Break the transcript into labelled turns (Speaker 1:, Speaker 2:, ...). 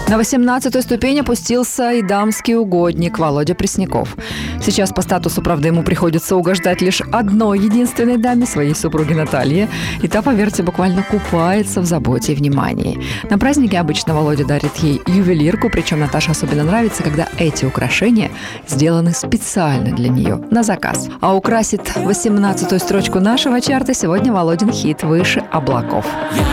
Speaker 1: На 18-ю ступень опустился и дамский угодник Володя Пресняков. Сейчас по статусу, правда, ему приходится угождать лишь одной единственной даме, своей супруге Наталье. И та, поверьте, буквально купается в заботе и внимании. На празднике обычно Володя дарит ей ювелирку, причем Наташе особенно нравится, когда эти украшения сделаны специально для нее, на заказ. А украсит 18-ю строчку нашего чарта сегодня Володин хит «Выше облаков».